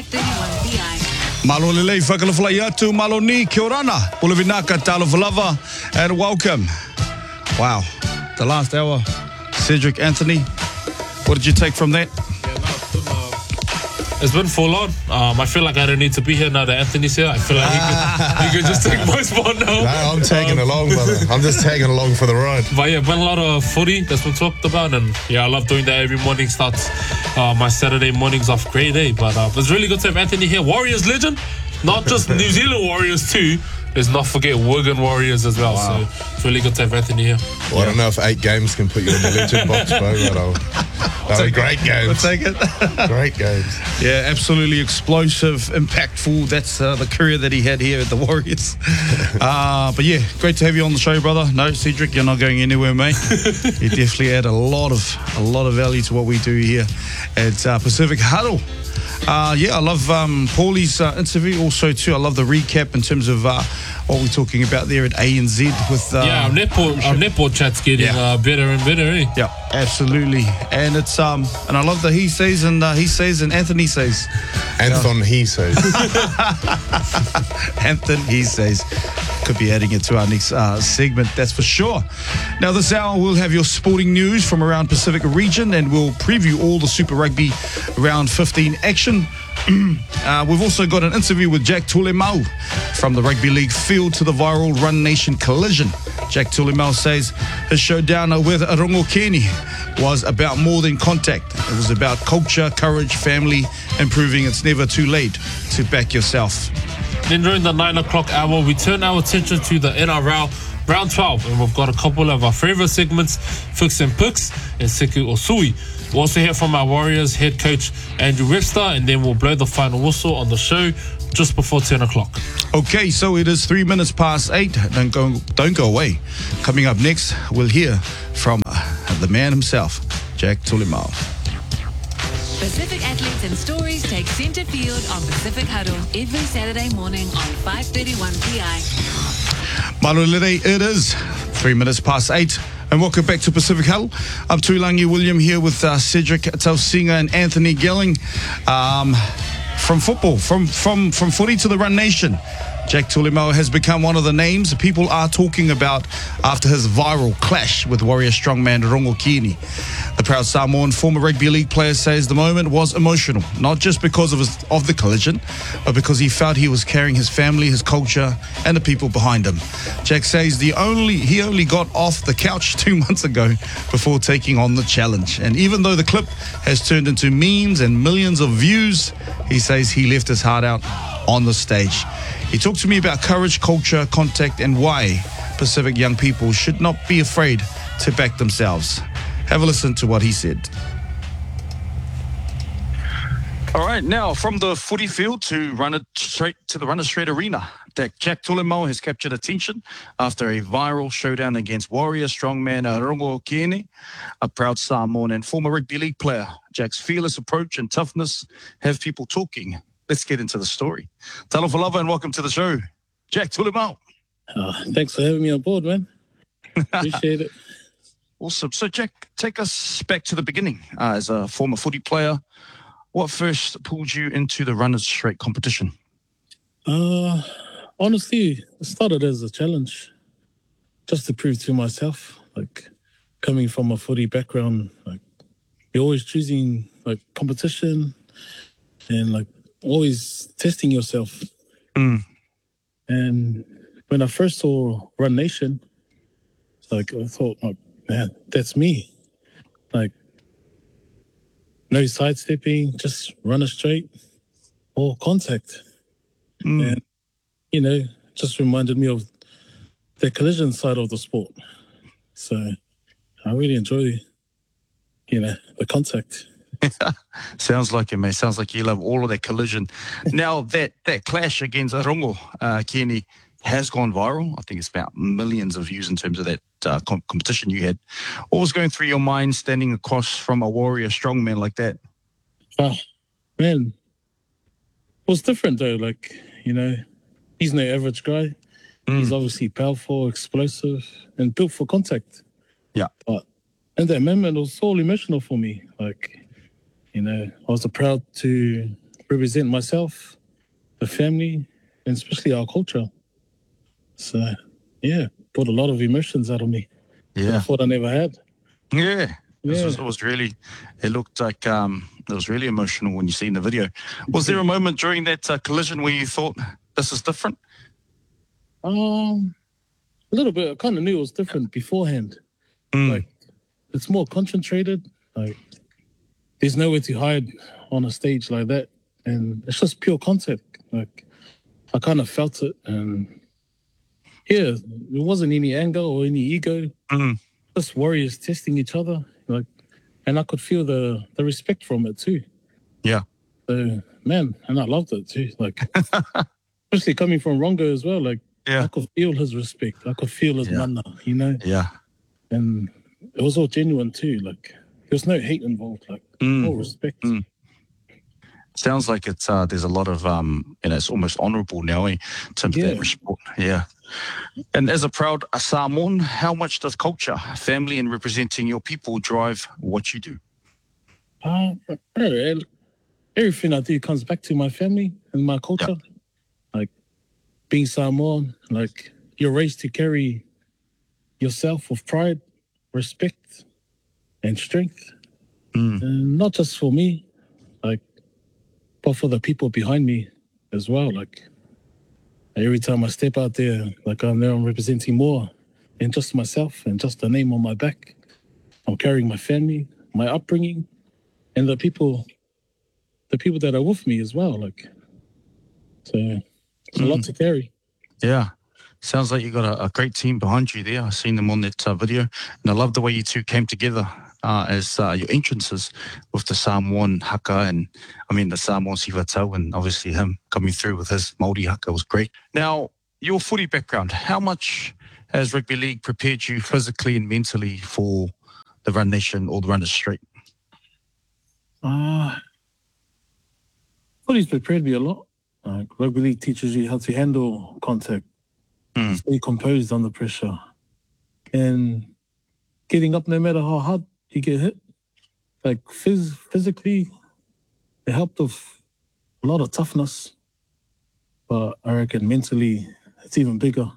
5:31 PI. Malo lelei whakalawhalai atu, malo ni, kia orana, Pulavinaka, Talawhalava, and welcome. Wow, the last hour, Cedric Anthony, what did you take from that? It's been full on. I feel like I don't need to be here now that Anthony's here. I feel like he could just take my spot now. No, I'm tagging along, brother. I'm just tagging along for the ride. But yeah, been a lot of footy that's been talked about, and yeah, I love doing that every morning. Starts my Saturday mornings off great day. But it's really good to have Anthony here. Warriors legend, not just New Zealand Warriors too. Let's not forget Wigan Warriors as well. Wow. So it's really good to have Anthony here. Well, I don't know if 8 games can put you in the legend box, bro. They were great games. We'll take it. Great games. Yeah, absolutely explosive, impactful. That's the career that he had here at the Warriors. But yeah, great to have you on the show, brother. No, Cedric, you're not going anywhere, mate. You definitely add a lot of value to what we do here at Pacific Huddle. Yeah, I love Paulie's interview also too. I love the recap in terms of what we're talking about there at ANZ with our netball chat's getting better and better, eh? Yeah, absolutely. And it's and I love the he says and Anthony says. Anthony he says. Anthony he says. Could be adding it to our next segment, that's for sure. Now this hour we'll have your sporting news from around Pacific region, and we'll preview all the Super Rugby round 15 action. We've also got an interview with Jack Tulemau from the Rugby League field to the viral Run Nation collision. Jack Tulemau says his showdown with Rongokenny was about more than contact. It was about culture, courage, family, and proving it's never too late to back yourself. Then during the 9 o'clock hour, we turn our attention to the NRL Round 12, and we've got a couple of our favourite segments, Fix and Picks and Siku Osui. We'll also hear from our Warriors head coach Andrew Webster, and then we'll blow the final whistle on the show just before 10 o'clock. Okay, so it is 3 minutes past 8. Don't go away. Coming up next, we'll hear from the man himself, Jack Tulemau. Pacific athletes and stories take centre field on Pacific Huddle every Saturday morning on 5:31 PI. Malulere, it is 3 minutes past 8. And welcome back to Pacific Huddle. I'm Tuilangi William here with Cedric Tausinga and Anthony Gelling. From football, from footy to the Run Nation, Jack Tulemau has become one of the names people are talking about after his viral clash with Warrior strongman Rongokenny. The proud Samoan former rugby league player says the moment was emotional, not just because of the collision, but because he felt he was carrying his family, his culture, and the people behind him. Jack says he only got off the couch 2 months ago before taking on the challenge. And even though the clip has turned into memes and millions of views, he says he left his heart out on the stage. He talked to me about courage, culture, contact, and why Pacific young people should not be afraid to back themselves. Have a listen to what he said. All right, now from the footy field to the Runner Straight Arena, Jack Tulemau has captured attention after a viral showdown against Warrior strongman Rongokenny, a proud Samoan and former rugby league player. Jack's fearless approach and toughness have people talking. Let's get into the story. Talawhalava and welcome to the show, Jack Tulemau. Thanks for having me on board, man. Appreciate it. Awesome. So, Jack, take us back to the beginning. As a former footy player, what first pulled you into the Runners Straight competition? Honestly, it started as a challenge, just to prove to myself. Like, coming from a footy background, like, you're always choosing like competition and like always testing yourself. And when I first saw Run Nation, like I thought, like, man, that's me. Like, no sidestepping, just run it straight or contact. And, you know, just reminded me of the collision side of the sport. So I really enjoy, you know, the contact. Sounds like it, mate. Sounds like you love all of that collision. Now, that clash against Rongokenny has gone viral. I think it's about millions of views in terms of that competition you had. What was going through your mind standing across from a Warrior strongman like that? Man, it was different though. Like, you know, he's no average guy. He's obviously powerful, explosive, and built for contact. Yeah. But in that moment, it was all emotional for me. Like, you know, I was proud to represent myself, the family, and especially our culture. So, yeah, brought a lot of emotions out of me that I Yeah. thought I never had. Yeah. Yeah. It was really, it looked like it was really emotional when you seen the video. Was there a moment during that collision where you thought, this is different? A little bit. I kind of knew it was different beforehand. Mm. Like, it's more concentrated. Like, there's nowhere to hide on a stage like that. And it's just pure contact. Like, I kind of felt it. And yeah, there wasn't any anger or any ego. Mm. Just warriors testing each other. Like, and I could feel the respect from it too. Yeah. So, man, and I loved it too. Like, especially coming from Rongo as well. Like, Yeah. I could feel his respect. I could feel his Yeah. mana, you know? Yeah. And it was all genuine too. Like, there was no hate involved. Like, all respect. Mm. Sounds like it's there's a lot of it's almost honourable now, in terms of that Yeah. respect. Yeah. And as a proud Samoan, how much does culture, family, and representing your people drive what you do? Everything I do comes back to my family and my culture. Like, being Samoan, like, you're raised to carry yourself with pride, respect, and strength. And not just for me, like, but for the people behind me as well. Like, every time I step out there, like, I know I'm representing more than just myself and just the name on my back. I'm carrying my family, my upbringing, and the people that are with me as well. Like, so it's a lot to carry. Yeah. Sounds like you got a great team behind you there. I've seen them on that video. And I love the way you two came together as your entrances with the Samoan haka and, the Samoan siwatau, and obviously him coming through with his Māori haka was great. Now, your footy background, how much has rugby league prepared you physically and mentally for the Run Nation or the Runners Street? Footy's prepared me a lot. Like, rugby league teaches you how to handle contact, stay composed under pressure, and getting up no matter how hard you get hit. Like, physically, it helped with a lot of toughness, but I reckon mentally it's even bigger.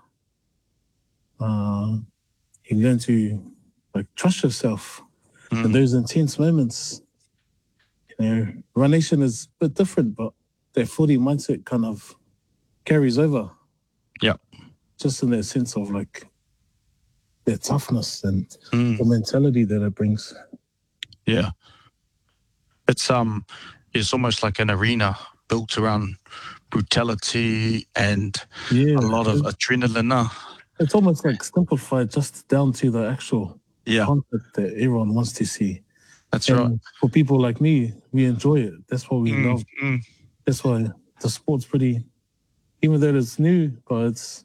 You learn to, like, trust yourself in those intense moments. You know, Run Nation is a bit different, but that footy mindset kind of carries over. Yeah. Just in that sense of, like, their toughness and the mentality that it brings. Yeah. It's almost like an arena built around brutality and Yeah, a lot of adrenaline. it's almost like simplified just down to the actual Yeah, concept that everyone wants to see. that's And right. for people like me, we enjoy it. That's what we love. That's why the sport's pretty, even though it's new, but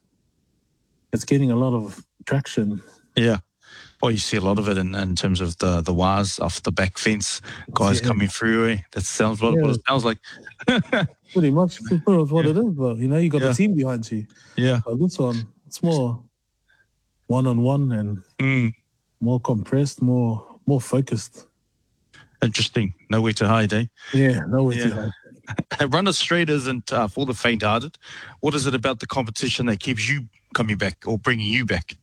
it's getting a lot of traction. Yeah. Well, you see a lot of it in terms of the wires off the back fence, guys Yeah. coming through. That sounds what it sounds like. Pretty much what it is, but you know, you got Yeah. a team behind you. Yeah. But this one, it's more one-on-one and more compressed, more focused. Interesting. Nowhere to hide, eh? Yeah, nowhere Yeah. to hide. Runners Straight isn't for the faint-hearted. What is it about the competition that keeps you coming back or bringing you back?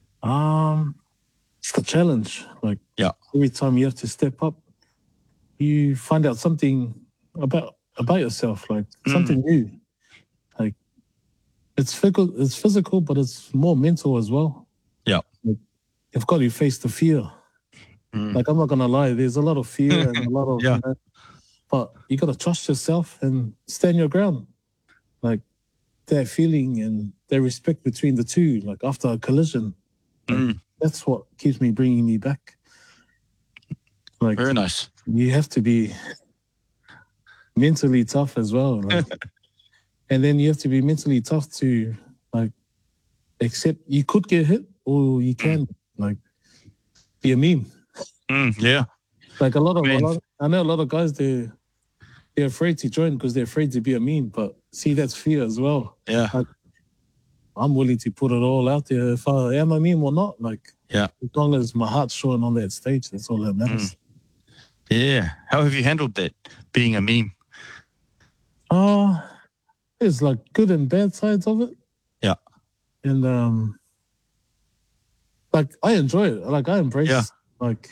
It's the challenge. Like, Yeah. every time you have to step up, you find out something about yourself, like something new. Like, it's physical, but it's more mental as well. Yeah. Like, you've got to face the fear. Like, I'm not gonna lie, there's a lot of fear and a lot of, Yeah. you know, but you got to trust yourself and stand your ground. Like, that feeling and that respect between the two, like after a collision, that's what keeps bringing me back. Like, Very nice. you have to be mentally tough as well. Like, and then you have to be mentally tough to, like, accept you could get hit or you can, like, be a meme. Yeah. Like, I know a lot of guys, they're afraid to join because they're afraid to be a meme, but see, that's fear as well. Yeah. Like, I'm willing to put it all out there if I am a meme or not. Like, Yeah. as long as my heart's showing on that stage, that's all that matters. Yeah. How have you handled that, being a meme? There's like good and bad sides of it. Yeah. And like I enjoy it. Like I embrace like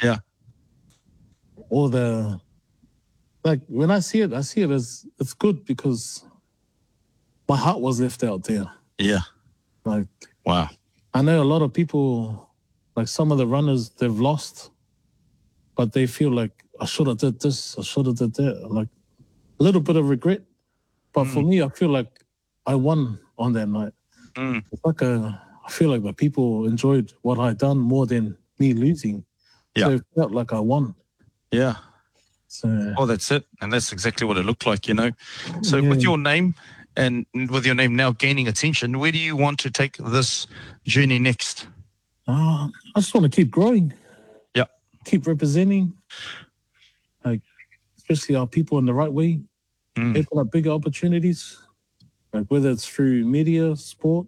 all the like when I see it as it's good because my heart was left out there. Yeah. Like Wow. I know a lot of people, like some of the runners, they've lost, but they feel like I should have did this, I should have did that. Like a little bit of regret. But for me, I feel like I won on that night. It's like I feel like the people enjoyed what I done more than me losing. Yeah. So it felt like I won. Yeah. So Oh, that's it. And that's exactly what it looked like, you know. So with your name and with your name now gaining attention, where do you want to take this journey next? I just want to keep growing. Yeah. Keep representing, like especially our people in the right way. People have bigger opportunities, like whether it's through media, sport,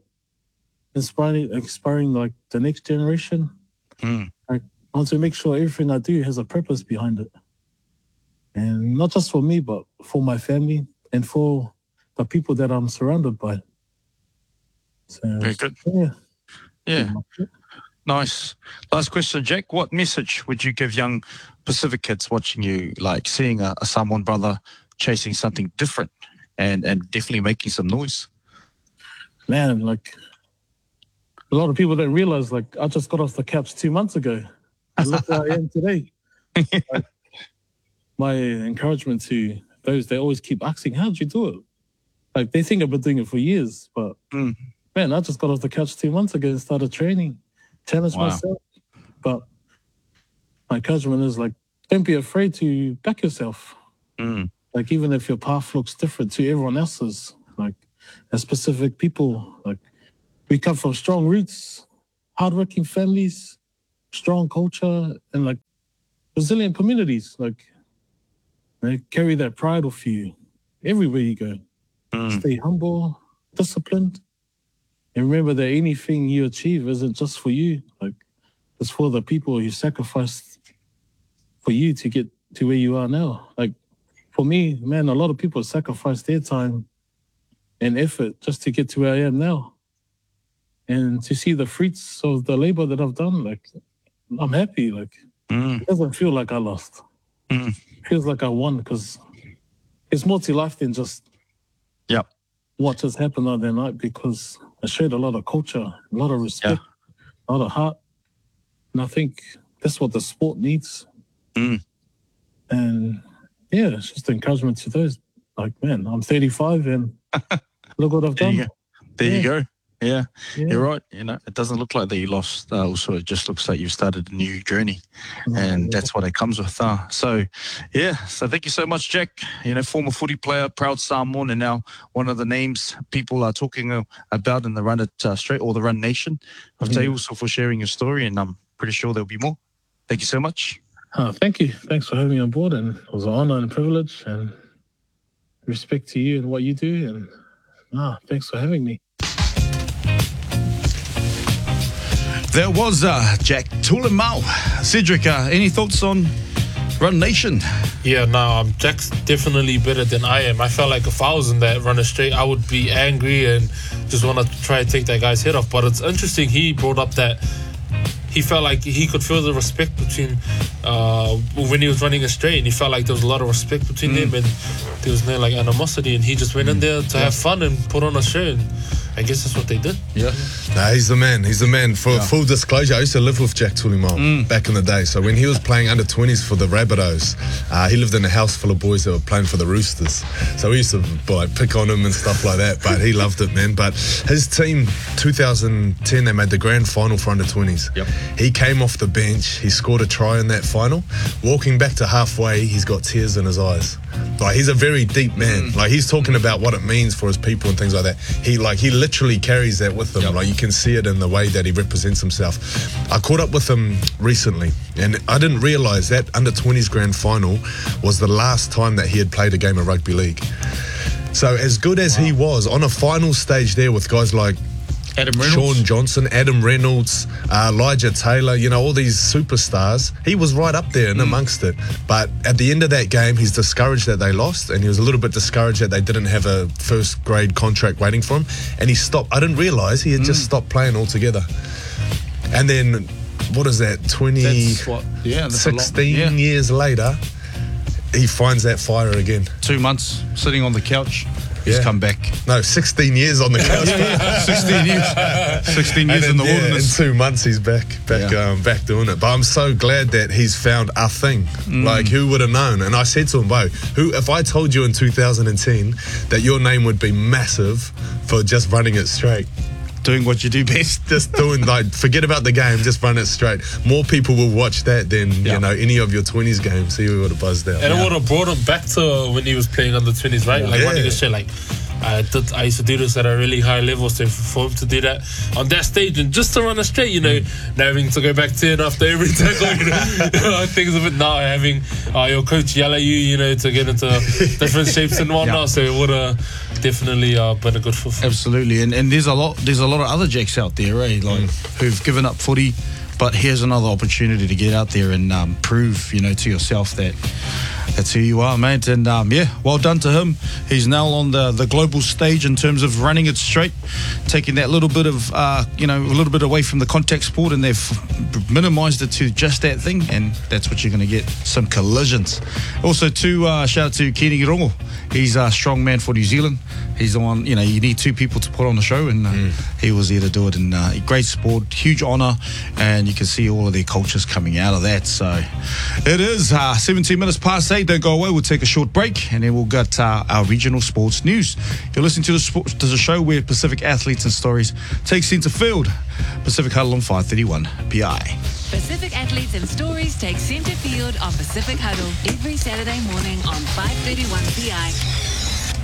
inspiring like the next generation. Like, I want to make sure everything I do has a purpose behind it. And not just for me, but for my family and for the people that I'm surrounded by. So, Very good. Yeah. Yeah. Nice. Last question, Jack. What message would you give young Pacific kids watching you, like seeing a Samoan brother chasing something different and definitely making some noise? Man, like a lot of people don't realize, like I just got off the couch 2 months ago. And look where I am today. Like, my encouragement to those, they always keep asking, how'd you do it? Like they think I've been doing it for years, but man, I just got off the couch 2 months ago and started training, challenged myself. But my encouragement is like, don't be afraid to back yourself. Like even if your path looks different to everyone else's, like as specific people, like we come from strong roots, hardworking families, strong culture, and like resilient communities. Like they carry that pride with you everywhere you go. Stay humble, disciplined, and remember that anything you achieve isn't just for you. Like it's for the people you sacrificed for you to get to where you are now. Like for me, man, a lot of people sacrifice their time and effort just to get to where I am now. And to see the fruits of the labor that I've done, like, I'm happy. Like, it doesn't feel like I lost. It feels like I won because it's more to life than just what just happened on that night, because I showed a lot of culture, a lot of respect, a lot of heart. And I think that's what the sport needs. And yeah, it's just encouragement to those. Like, man, I'm 35 and look what I've done. There you go. Yeah, you're right. You know, it doesn't look like that you lost. Also, it just looks like you've started a new journey, and that's what it comes with. So thank you so much, Jack. You know, former footy player, proud Samoan, and now one of the names people are talking about in the Run It Straight or the Run Nation. I've tell you also for sharing your story, and I'm pretty sure there'll be more. Thank you so much. Thank you. Thanks for having me on board, and it was an honor and a privilege, and respect to you and what you do, and thanks for having me. There was Jack Tulimau. Cedric, any thoughts on Run Nation? Yeah, no, Jack's definitely better than I am. I felt like if I was in that Runner Straight, I would be angry and just want to try and take that guy's head off. But it's interesting, he brought up that he felt like he could feel the respect between when he was running a straight, and he felt like there was a lot of respect between them, and there was no like animosity, and he just went in there to have fun and put on a show, and I guess that's what they did. Yeah. Nah, he's the man. He's the man. For full disclosure, I used to live with Jack Tulimau back in the day. So when he was playing under 20s for the Rabbitohs, he lived in a house full of boys that were playing for the Roosters. So we used to pick on him and stuff like that. But he loved it, man. But his team, 2010, they made the grand final for under 20s. Yep. He came off the bench. He scored a try in that final. Walking back to halfway, he's got tears in his eyes. Like, he's a very deep man. Like, he's talking about what it means for his people and things like that. He literally carries that with him. Yep. Like, you can see it in the way that he represents himself. I caught up with him recently, and I didn't realise that under 20s grand final was the last time that he had played a game of rugby league. So as good as he was on a final stage there with guys like Adam Reynolds. Sean Johnson, Adam Reynolds, Elijah Taylor, you know, all these superstars. He was right up there and amongst it. But at the end of that game, he's discouraged that they lost, and he was a little bit discouraged that they didn't have a first grade contract waiting for him. And he stopped. I didn't realise he had just stopped playing altogether. And then, what is that, That's a lot. 16 years later, he finds that fire again. 2 months sitting on the couch. He's Yeah. come back. No, 16 years on the couch. 16 years. 16 years in And the then, wilderness. in 2 months, he's back Yeah. back doing it. But I'm so glad that he's found a thing. Like, who would have known? And I said to him, Bo, if I told you in 2010 that your name would be massive for just running it straight, Doing what you do best. just doing, like, forget about the game, just run it straight. More people will watch that than, Yeah. you know, any of your 20s games. He would have buzzed out. And it would have brought him back to when he was playing under 20s, right? Like Yeah. running a shit. Like I used to do this at a really high level, so for him to do that on that stage and just to run it straight, you know, not having to go back 10 after every tackle, you know, I think it's a bit now having your coach yell at you, you know, to get into different shapes and whatnot. Yeah. So it would have definitely been a good fit. Absolutely, and there's a lot of other Jacks out there, like who've given up footy, but here's another opportunity to get out there and prove, you know, to yourself that that's who you are, mate. And well done to him. He's now on the global stage in terms of running it straight, taking that little bit of a little bit away from the contact sport, and they've minimised it to just that thing, and that's what you're going to get, some collisions. Also, shout out to Kini Rongo. He's a strong man for New Zealand. He's the one, you know, you need two people to put on the show, and he was there to do it. And great sport, huge honour, and you can see all of their cultures coming out of that. So it is 17 minutes past 8. Don't go away. We'll take a short break, and then we'll get our regional sports news. You're listening to the show where Pacific Athletes and Stories takes centre field. Pacific Huddle on 531 PI. Pacific Athletes and Stories take centre field on Pacific Huddle every Saturday morning on 531 PI.